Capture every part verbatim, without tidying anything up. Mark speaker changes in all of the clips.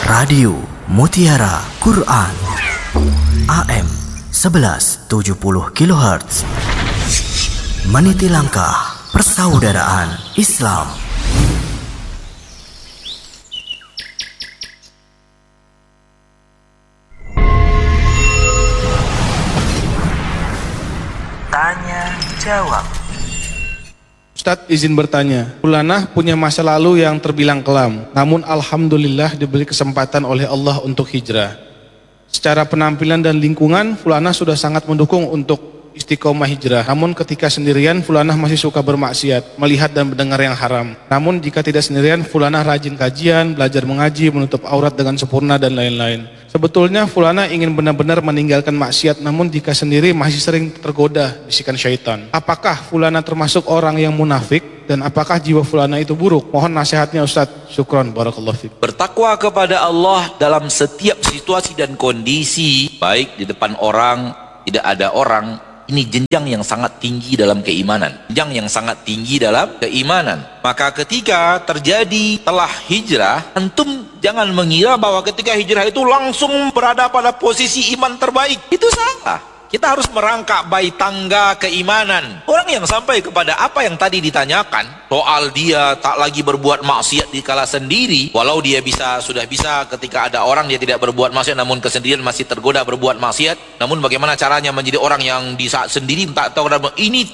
Speaker 1: Radio Mutiara Quran A M sebelas tujuh puluh kilohertz, meniti langkah persaudaraan Islam. Tanya jawab.
Speaker 2: Ustadz izin bertanya, Fulanah punya masa lalu yang terbilang kelam, namun alhamdulillah diberi kesempatan oleh Allah untuk hijrah. Secara penampilan dan lingkungan, Fulanah sudah sangat mendukung untuk istiqomah hijrah. Namun ketika sendirian, Fulanah masih suka bermaksiat, melihat dan mendengar yang haram. Namun jika tidak sendirian, Fulanah rajin kajian, belajar mengaji, menutup aurat dengan sempurna dan lain-lain. Sebetulnya Fulanah ingin benar-benar meninggalkan maksiat, namun jika sendiri masih sering tergoda bisikan syaitan. Apakah Fulanah termasuk orang yang munafik, dan apakah jiwa Fulanah itu buruk? Mohon nasihatnya Ustadz. Syukron, barakallahu fiik.
Speaker 3: Bertakwa kepada Allah dalam setiap situasi dan kondisi, baik di depan orang, tidak ada orang, ini jenjang yang sangat tinggi dalam keimanan, jenjang yang sangat tinggi dalam keimanan. Maka ketika terjadi telah hijrah, antum jangan mengira bahwa ketika hijrah itu langsung berada pada posisi iman terbaik. Itu salah. Kita harus merangkak baik tangga keimanan. Orang yang sampai kepada apa yang tadi ditanyakan, soal dia tak lagi berbuat maksiat di kala sendiri, walau dia bisa sudah bisa ketika ada orang dia tidak berbuat maksiat, namun kesendirian masih tergoda berbuat maksiat. Namun bagaimana caranya menjadi orang yang di saat sendiri tak tahu, ini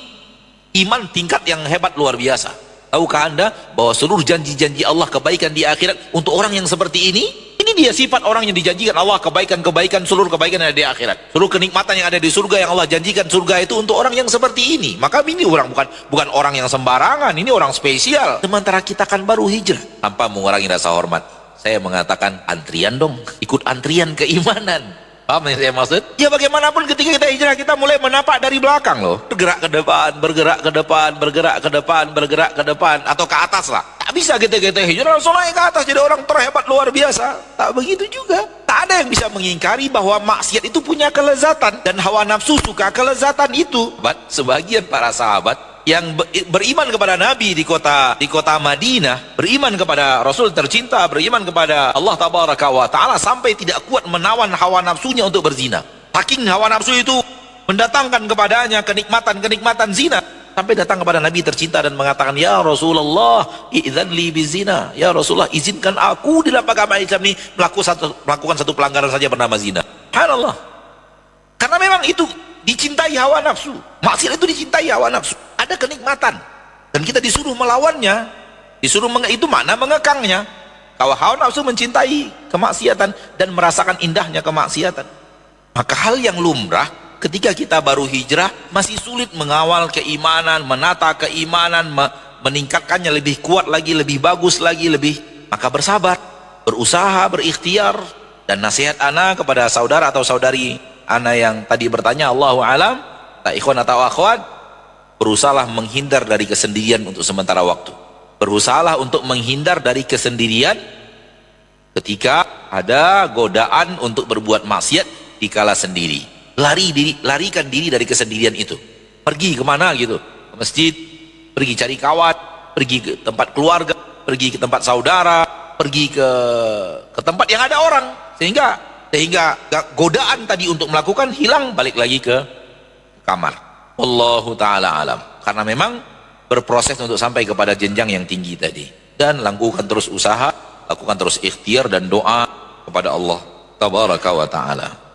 Speaker 3: iman tingkat yang hebat luar biasa. Tahukah Anda bahwa seluruh janji-janji Allah kebaikan di akhirat untuk orang yang seperti ini? Ini dia sifat orang yang dijanjikan Allah, kebaikan-kebaikan, seluruh kebaikan yang ada di akhirat, seluruh kenikmatan yang ada di surga yang Allah janjikan surga itu untuk orang yang seperti ini. Maka ini orang bukan bukan orang yang sembarangan, ini orang spesial. Sementara kita kan baru hijrah. Tanpa mengurangi rasa hormat, saya mengatakan antrian dong, ikut antrian keimanan. Paham yang saya maksud? Ya bagaimanapun ketika kita hijrah, kita mulai menapak dari belakang loh. Bergerak ke depan, bergerak ke depan, bergerak ke depan, bergerak ke depan, atau ke atas lah. Tak bisa kita kita hijrah langsung naik ke atas jadi orang terhebat luar biasa. Tak begitu juga. Tak ada yang bisa mengingkari bahwa maksiat itu punya kelezatan, dan hawa nafsu suka kelezatan itu. Sebagian para sahabat yang beriman kepada Nabi di kota di kota Madinah, beriman kepada Rasul tercinta, beriman kepada Allah Tabaraka wa Ta'ala, sampai tidak kuat menawan hawa nafsunya untuk berzina. Saking hawa nafsu itu mendatangkan kepadanya kenikmatan-kenikmatan zina, sampai datang kepada Nabi tercinta dan mengatakan, ya Rasulullah, idzan li bizina. Ya Rasulullah, izinkan aku di dalam agama Islam ini melakukan satu, melakukan satu pelanggaran saja bernama zina. Subhanallah. Karena memang itu dicintai hawa nafsu. Maksiat itu dicintai hawa nafsu. Ada kenikmatan dan kita disuruh melawannya, disuruh menge itu mana mengekangnya. Kalau hawa nafsu mencintai kemaksiatan dan merasakan indahnya kemaksiatan, maka hal yang lumrah ketika kita baru hijrah masih sulit mengawal keimanan, menata keimanan, me meningkatkannya lebih kuat lagi, lebih bagus lagi, lebih, maka bersabar, berusaha, berikhtiar. Dan nasihat ana kepada saudara atau saudari ana yang tadi bertanya, Allahu alam, tak ikhwan atau akhwat, berusahalah menghindar dari kesendirian untuk sementara waktu. Berusahalah untuk menghindar dari kesendirian ketika ada godaan untuk berbuat maksiat di kala sendiri. Lari diri, larikan diri dari kesendirian itu. Pergi kemana gitu? Ke masjid, pergi cari kawan, pergi ke tempat keluarga, pergi ke tempat saudara, pergi ke ke tempat yang ada orang, sehingga sehingga godaan tadi untuk melakukan hilang, balik lagi ke kamar. Wallahu ta'ala alam. Karena memang berproses untuk sampai kepada jenjang yang tinggi tadi. Dan lakukan terus usaha, lakukan terus ikhtiar dan doa kepada Allah Tabaraka wa ta'ala.